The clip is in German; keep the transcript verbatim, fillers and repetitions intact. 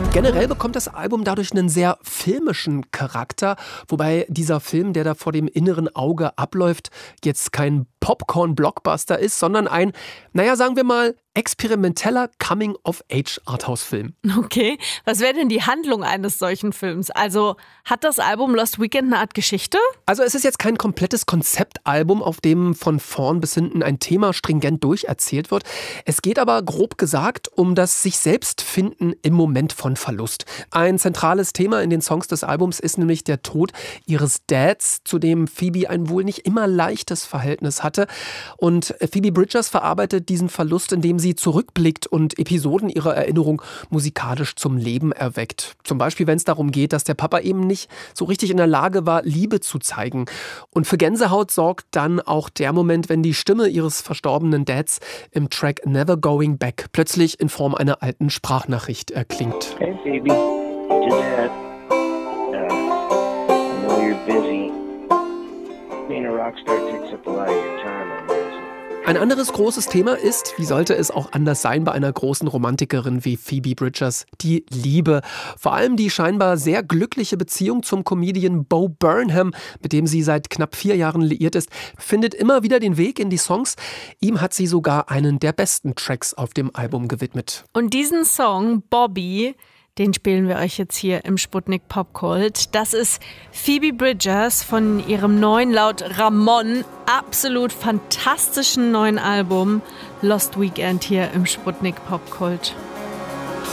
Generell bekommt das Album dadurch einen sehr filmischen Charakter, wobei dieser Film, der da vor dem inneren Auge abläuft, jetzt kein Popcorn-Blockbuster ist, sondern ein, naja, sagen wir mal, experimenteller Coming-of-Age-Arthouse-Film. Okay, was wäre denn die Handlung eines solchen Films? Also hat das Album Lost Weekend eine Art Geschichte? Also es ist jetzt kein komplettes Konzeptalbum, auf dem von vorn bis hinten ein Thema stringent durcherzählt wird. Es geht aber grob gesagt um das sich selbst finden im Moment von Verlust. Ein zentrales Thema in den Songs des Albums ist nämlich der Tod ihres Dads, zu dem Phoebe ein wohl nicht immer leichtes Verhältnis hatte. Und Phoebe Bridgers verarbeitet diesen Verlust, indem sie zurückblickt und Episoden ihrer Erinnerung musikalisch zum Leben erweckt. Zum Beispiel, wenn es darum geht, dass der Papa eben nicht so richtig in der Lage war, Liebe zu zeigen. Und für Gänsehaut sorgt dann auch der Moment, wenn die Stimme ihres verstorbenen Dads im Track Never Going Back plötzlich in Form einer alten Sprachnachricht erklingt. Hey Phoebe, to Dad. Uh, I know you're busy. Being a rockstar takes up a lot of your time on this. Ein anderes großes Thema ist, wie sollte es auch anders sein bei einer großen Romantikerin wie Phoebe Bridgers, die Liebe. Vor allem die scheinbar sehr glückliche Beziehung zum Comedian Bo Burnham, mit dem sie seit knapp vier Jahren liiert ist, findet immer wieder den Weg in die Songs. Ihm hat sie sogar einen der besten Tracks auf dem Album gewidmet. Und diesen Song, Bobby, den spielen wir euch jetzt hier im Sputnik Popkult. Das ist Phoebe Bridgers von ihrem neuen, laut Ramon, absolut fantastischen neuen Album Lost Weekend hier im Sputnik Popkult.